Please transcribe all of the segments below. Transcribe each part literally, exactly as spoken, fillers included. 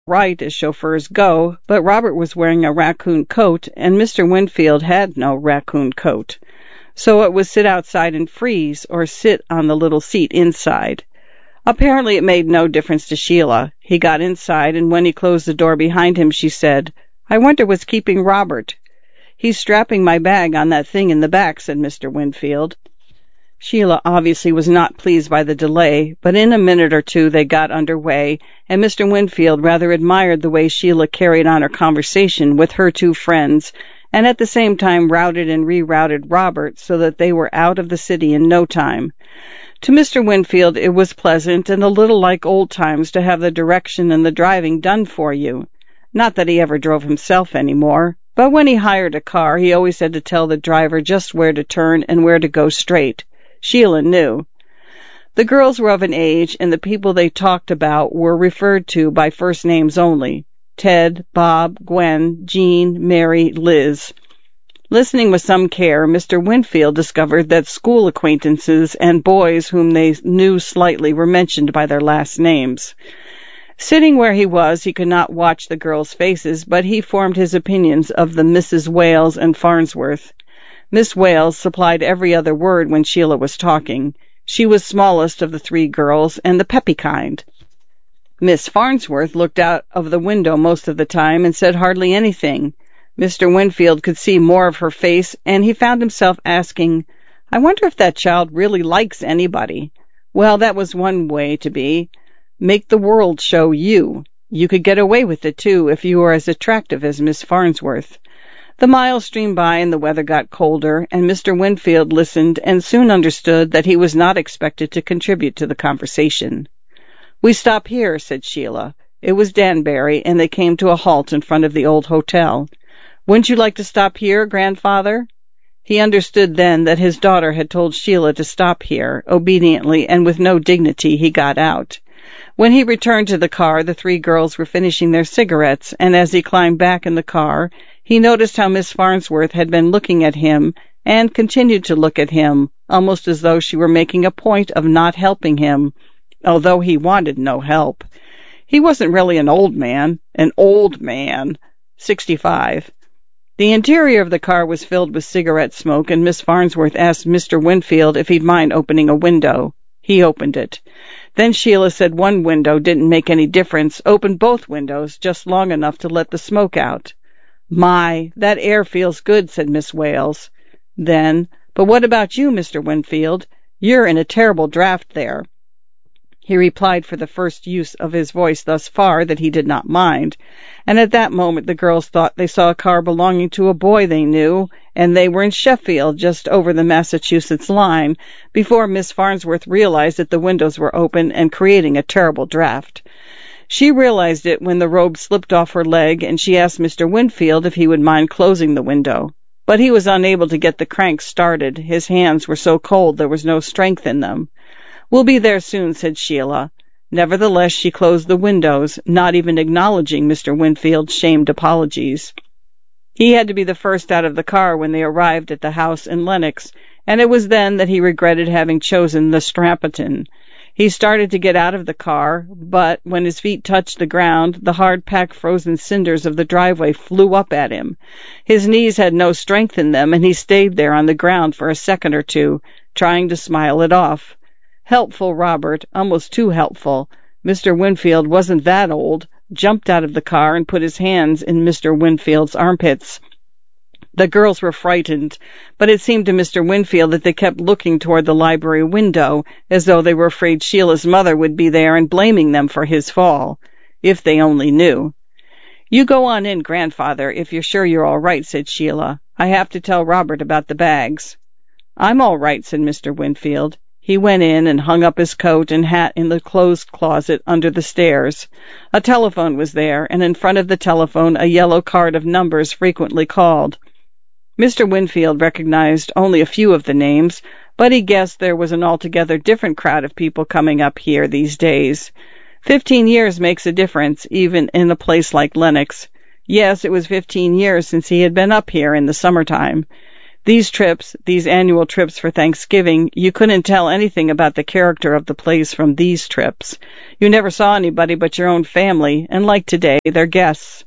right as chauffeurs go, but Robert was wearing a raccoon coat, and Mister Winfield had no raccoon coat. So it was sit outside and freeze, or sit on the little seat inside. Apparently it made no difference to Sheila. He got inside, and when he closed the door behind him, she said, "I wonder what's keeping Robert." "He's strapping my bag on that thing in the back," said Mister Winfield. Sheila obviously was not pleased by the delay, but in a minute or two they got under way, and Mister Winfield rather admired the way Sheila carried on her conversation with her two friends, and at the same time routed and rerouted Robert so that they were out of the city in no time. To Mister Winfield it was pleasant and a little like old times to have the direction and the driving done for you. Not that he ever drove himself any more, but when he hired a car he always had to tell the driver just where to turn and where to go straight. Sheila knew. The girls were of an age, and the people they talked about were referred to by first names only: Ted, Bob, Gwen, Jean, Mary, Liz. Listening with some care, Mister Winfield discovered that school acquaintances and boys whom they knew slightly were mentioned by their last names. Sitting where he was, he could not watch the girls' faces, but he formed his opinions of the Misses Wales and Farnsworth. Miss Wales supplied every other word when Sheila was talking. She was smallest of the three girls, and the peppy kind. Miss Farnsworth looked out of the window most of the time and said hardly anything. Mister Winfield could see more of her face, and he found himself asking, "I wonder if that child really likes anybody." Well, that was one way to be. Make the world show you. You could get away with it, too, if you were as attractive as Miss Farnsworth. The miles streamed by and the weather got colder, and Mister Winfield listened and soon understood that he was not expected to contribute to the conversation. "We stop here," said Sheila. It was Danbury, and they came to a halt in front of the old hotel. "Wouldn't you like to stop here, grandfather?" He understood then that his daughter had told Sheila to stop here. Obediently and with no dignity he got out. When he returned to the car, the three girls were finishing their cigarettes, and as he climbed back in the car, he noticed how Miss Farnsworth had been looking at him and continued to look at him, almost as though she were making a point of not helping him, although he wanted no help. He wasn't really an old man, an old man, sixty-five. The interior of the car was filled with cigarette smoke, and Miss Farnsworth asked Mister Winfield if he'd mind opening a window. He opened it. Then Sheila said one window didn't make any difference, opened both windows just long enough to let the smoke out. "My, that air feels good," said Miss Wales. Then, "But what about you, Mister Winfield? You're in a terrible draught there." He replied for the first use of his voice thus far that he did not mind, and at that moment the girls thought they saw a car belonging to a boy they knew, and they were in Sheffield, just over the Massachusetts line, before Miss Farnsworth realized that the windows were open and creating a terrible draught. She realized it when the robe slipped off her leg, and she asked Mister Winfield if he would mind closing the window. But he was unable to get the crank started. His hands were so cold there was no strength in them. "We'll be there soon," said Sheila. Nevertheless, she closed the windows, not even acknowledging Mister Winfield's shamed apologies. He had to be the first out of the car when they arrived at the house in Lenox, and it was then that he regretted having chosen the Strampleton. He started to get out of the car, but when his feet touched the ground, the hard-packed frozen cinders of the driveway flew up at him. His knees had no strength in them, and he stayed there on the ground for a second or two, trying to smile it off. Helpful Robert, almost too helpful. Mister Winfield wasn't that old, jumped out of the car and put his hands in Mister Winfield's armpits. The girls were frightened, but it seemed to Mister Winfield that they kept looking toward the library window, as though they were afraid Sheila's mother would be there and blaming them for his fall. If they only knew. "You go on in, grandfather, if you're sure you're all right," said Sheila. "I have to tell Robert about the bags." "I'm all right," said Mister Winfield. He went in and hung up his coat and hat in the clothes closet under the stairs. A telephone was there, and in front of the telephone a yellow card of numbers frequently called. Mister Winfield recognized only a few of the names, but he guessed there was an altogether different crowd of people coming up here these days. Fifteen years makes a difference, even in a place like Lenox. Yes, it was fifteen years since he had been up here in the summertime. These trips, these annual trips for Thanksgiving, you couldn't tell anything about the character of the place from these trips. You never saw anybody but your own family, and like today, their guests.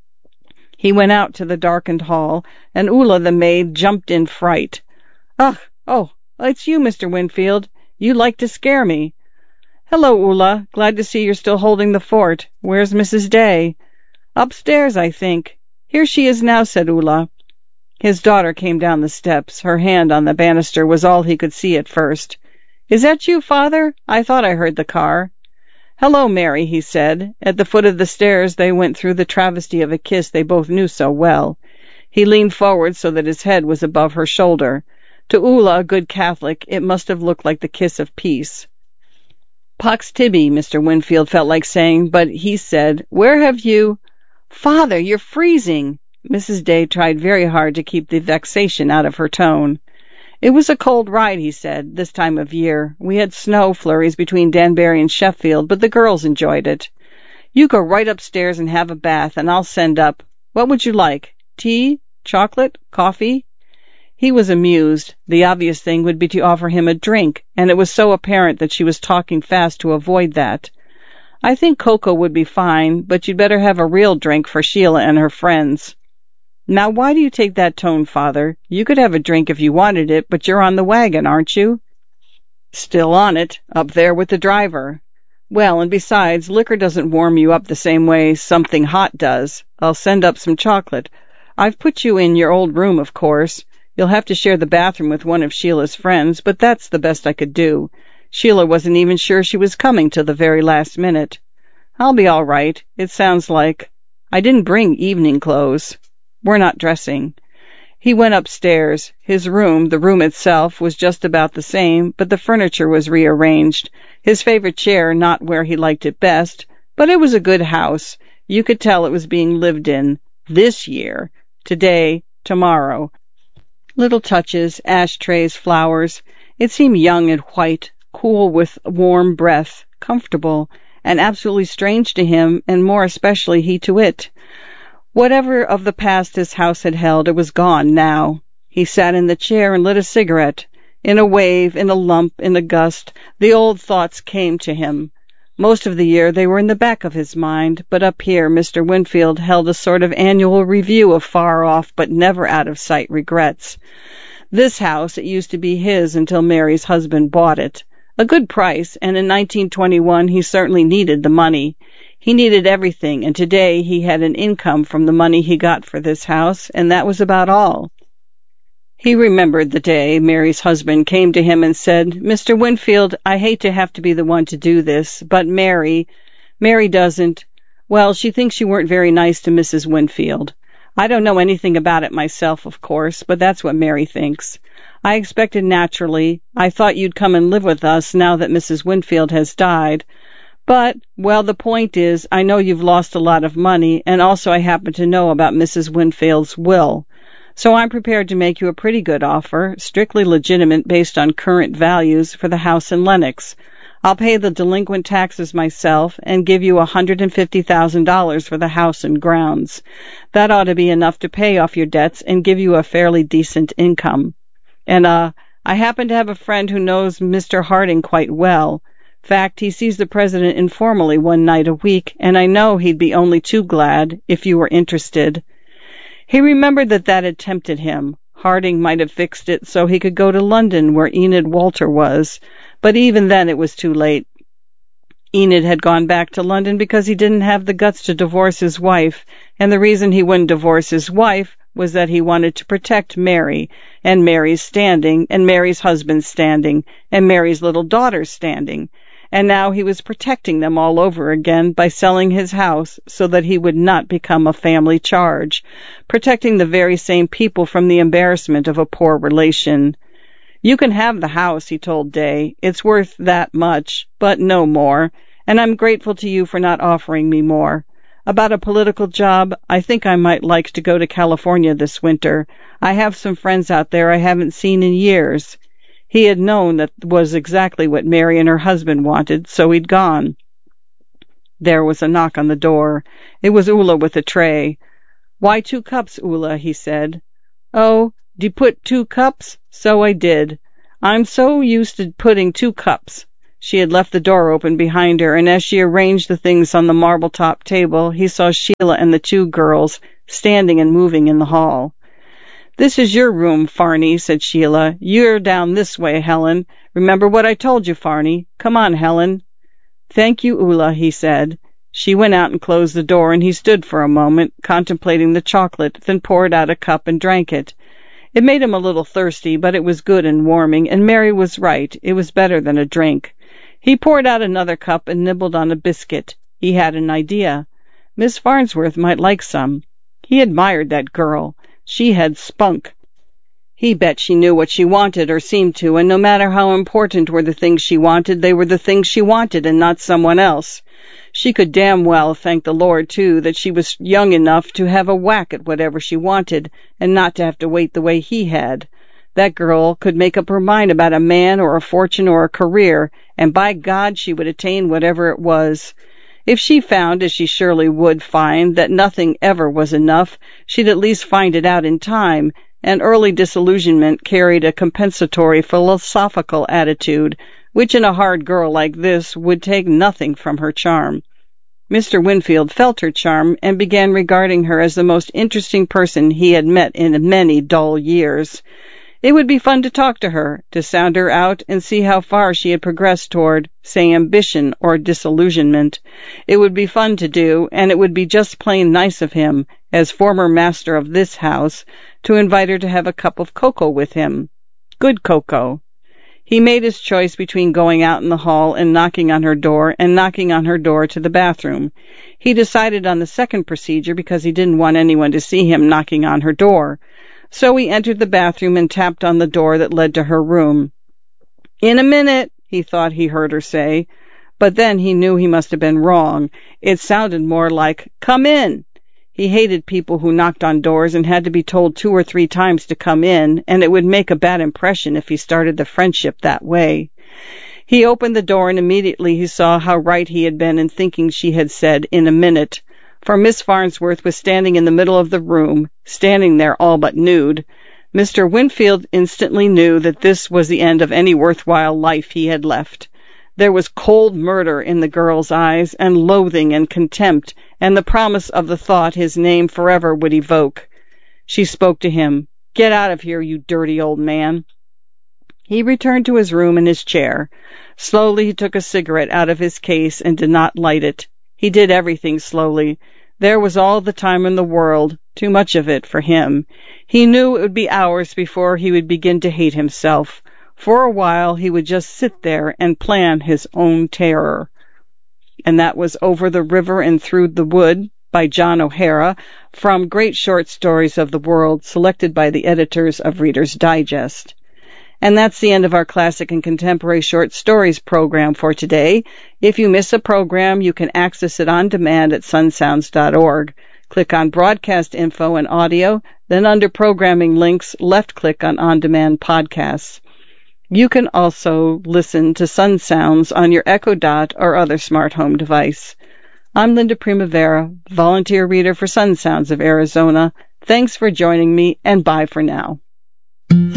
He went out to the darkened hall, and Ulla the maid jumped in fright. Ugh, oh, it's you, Mister Winfield. You like to scare me. Hello, Ulla. Glad to see you're still holding the fort. Where's Missus Day? Upstairs, I think. Here she is now, said Ulla. His daughter came down the steps. Her hand on the banister was all he could see at first. Is that you, Father? I thought I heard the car. Hello, Mary, he said. At the foot of the stairs they went through the travesty of a kiss they both knew so well. He leaned forward so that his head was above her shoulder. To Ulla, a good Catholic, it must have looked like the kiss of peace. Pox Tibi, Mister Winfield felt like saying, but he said, Where have you— Father, you're freezing. Missus Day tried very hard to keep the vexation out of her tone. It was a cold ride, he said, this time of year. We had snow flurries between Danbury and Sheffield, but the girls enjoyed it. You go right upstairs and have a bath, and I'll send up. What would you like? Tea? Chocolate? Coffee? He was amused. The obvious thing would be to offer him a drink, and it was so apparent that she was talking fast to avoid that. I think cocoa would be fine, but you'd better have a real drink for Sheila and her friends. Now, why do you take that tone, Father? You could have a drink if you wanted it, but you're on the wagon, aren't you? Still on it, up there with the driver. Well, and besides, liquor doesn't warm you up the same way something hot does. I'll send up some chocolate. I've put you in your old room, of course. You'll have to share the bathroom with one of Sheila's friends, but that's the best I could do. Sheila wasn't even sure she was coming till the very last minute. I'll be all right. It sounds like— I didn't bring evening clothes. We're not dressing. He went upstairs. His room, the room itself, was just about the same, but the furniture was rearranged. His favorite chair not where he liked it best, but it was a good house. You could tell it was being lived in. This year. Today. Tomorrow. Little touches, ashtrays, flowers. It seemed young and white, cool with warm breath, comfortable, and absolutely strange to him, and more especially he to it. Whatever of the past his house had held, it was gone now. He sat in the chair and lit a cigarette. In a wave, in a lump, in a gust, the old thoughts came to him. Most of the year they were in the back of his mind, but up here Mister Winfield held a sort of annual review of far-off but never out-of-sight regrets. This house, it used to be his until Mary's husband bought it. A good price, and in nineteen twenty-one he certainly needed the money. He needed everything, and today he had an income from the money he got for this house, and that was about all. He remembered the day Mary's husband came to him and said, Mister Winfield, I hate to have to be the one to do this, but Mary, Mary doesn't, well, she thinks you weren't very nice to Missus Winfield. I don't know anything about it myself, of course, but that's what Mary thinks. I expected naturally. I thought you'd come and live with us now that Missus Winfield has died. But, well, the point is, I know you've lost a lot of money, and also I happen to know about Missus Winfield's will. So I'm prepared to make you a pretty good offer, strictly legitimate based on current values, for the house in Lenox. I'll pay the delinquent taxes myself and give you a hundred and fifty thousand dollars for the house and grounds. That ought to be enough to pay off your debts and give you a fairly decent income. And, uh, I happen to have a friend who knows Mister Harding quite well. Fact, he sees the president informally one night a week, and I know he'd be only too glad if you were interested. He remembered that that had tempted him. Harding might have fixed it so he could go to London where Enid Walter was, but even then it was too late. Enid had gone back to London because he didn't have the guts to divorce his wife, and the reason he wouldn't divorce his wife was that he wanted to protect Mary, and Mary's standing, and Mary's husband's standing, and Mary's little daughter's standing. And now he was protecting them all over again by selling his house so that he would not become a family charge, protecting the very same people from the embarrassment of a poor relation. You can have the house, he told Day. It's worth that much, but no more, and I'm grateful to you for not offering me more. About a political job, I think I might like to go to California this winter. I have some friends out there I haven't seen in years. He had known that was exactly what Mary and her husband wanted, so he'd gone. There was a knock on the door. It was Ulla with a tray. Why two cups, Ulla? He said. Oh, "D'you put two cups?" "So I did. I'm so used to putting two cups." She had left the door open behind her, and as she arranged the things on the marble-top table, he saw Sheila and the two girls standing and moving in the hall. "This is your room, Farney," said Sheila. "You're down this way, Helen. Remember what I told you, Farney. Come on, Helen." "Thank you, Ulla," he said. She went out and closed the door, and he stood for a moment, contemplating the chocolate, then poured out a cup and drank it. It made him a little thirsty, but it was good and warming, and Mary was right. It was better than a drink. He poured out another cup and nibbled on a biscuit. He had an idea. Miss Farnsworth might like some. He admired that girl. She had spunk. He bet she knew what she wanted, or seemed to, and no matter how important were the things she wanted, they were the things she wanted and not someone else. She could damn well thank the Lord, too, that she was young enough to have a whack at whatever she wanted, and not to have to wait the way he had. That girl could make up her mind about a man or a fortune or a career, and by God she would attain whatever it was. If she found, as she surely would find, that nothing ever was enough, she'd at least find it out in time, and early disillusionment carried a compensatory philosophical attitude, which in a hard girl like this would take nothing from her charm. Mister Winfield felt her charm and began regarding her as the most interesting person he had met in many dull years. It would be fun to talk to her, to sound her out and see how far she had progressed toward, say, ambition or disillusionment. It would be fun to do, and it would be just plain nice of him, as former master of this house, to invite her to have a cup of cocoa with him. Good cocoa. He made his choice between going out in the hall and knocking on her door and knocking on her door to the bathroom. He decided on the second procedure because he didn't want anyone to see him knocking on her door. So he entered the bathroom and tapped on the door that led to her room. "In a minute," he thought he heard her say, but then he knew he must have been wrong. It sounded more like, "Come in." He hated people who knocked on doors and had to be told two or three times to come in, and it would make a bad impression if he started the friendship that way. He opened the door, and immediately he saw how right he had been in thinking she had said, "in a minute," for Miss Farnsworth was standing in the middle of the room, standing there all but nude. Mister Winfield instantly knew that this was the end of any worthwhile life he had left. There was cold murder in the girl's eyes, and loathing and contempt, and the promise of the thought his name forever would evoke. She spoke to him. "Get out of here, you dirty old man." He returned to his room and his chair. Slowly he took a cigarette out of his case and did not light it. He did everything slowly. There was all the time in the world, too much of it for him. He knew it would be hours before he would begin to hate himself. For a while he would just sit there and plan his own terror. And that was Over the River and Through the Wood by John O'Hara, from Great Short Stories of the World, selected by the editors of Reader's Digest. And that's the end of our Classic and Contemporary Short Stories program for today. If you miss a program, you can access it on demand at sun sounds dot org. Click on Broadcast Info and Audio, then under Programming Links, left-click on On Demand Podcasts. You can also listen to Sun Sounds on your Echo Dot or other smart home device. I'm Linda Primavera, volunteer reader for Sun Sounds of Arizona. Thanks for joining me, and bye for now.